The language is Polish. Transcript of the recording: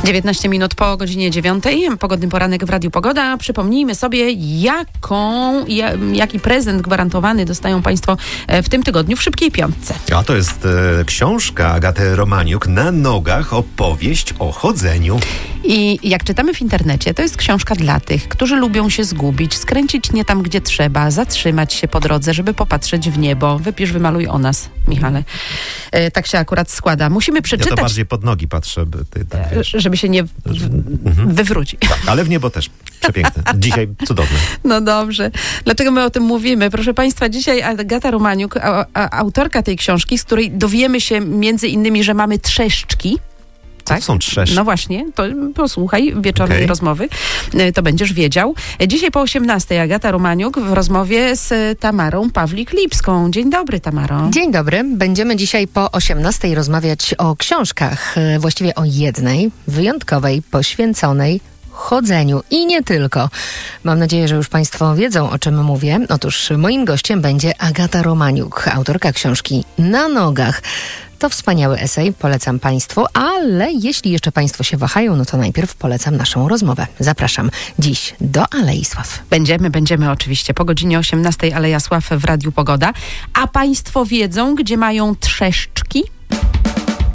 19 minut po godzinie 9. Pogodny poranek w Radiu Pogoda. Przypomnijmy sobie, jaki prezent gwarantowany dostają Państwo w tym tygodniu w Szybkiej Piątce. A to jest książka Agaty Romaniuk Na nogach, opowieść o chodzeniu. I jak czytamy w internecie, to jest książka dla tych, którzy lubią się zgubić, skręcić nie tam, gdzie trzeba, zatrzymać się po drodze, żeby popatrzeć w niebo. Wypisz, wymaluj o nas, Michale. Tak się akurat składa. Musimy przeczytać... Ja to bardziej pod nogi patrzę, tak wiesz. Żeby się nie wywrócić. Tak, ale w niebo też. Przepiękne. Dzisiaj cudowne. No dobrze. Dlaczego my o tym mówimy? Proszę Państwa, dzisiaj Agata Romaniuk, autorka tej książki, z której dowiemy się między innymi, że mamy trzeszczki. Co to są trzeszczki? No właśnie, to posłuchaj wieczornej rozmowy, to będziesz wiedział. Dzisiaj po 18:00 Agata Romaniuk w rozmowie z Tamarą Pawlik-Lipską. Dzień dobry, Tamaro. Dzień dobry. Będziemy dzisiaj po 18:00 rozmawiać o książkach, właściwie o jednej, wyjątkowej, poświęconej chodzeniu i nie tylko. Mam nadzieję, że już Państwo wiedzą, o czym mówię. Otóż moim gościem będzie Agata Romaniuk, autorka książki Na nogach. To wspaniały esej, polecam Państwu, ale jeśli jeszcze Państwo się wahają, no to najpierw polecam naszą rozmowę. Zapraszam dziś do Alei Sław. Będziemy oczywiście po godzinie 18:00 Aleja Sław w Radiu Pogoda. A Państwo wiedzą, gdzie mają trzeszczki?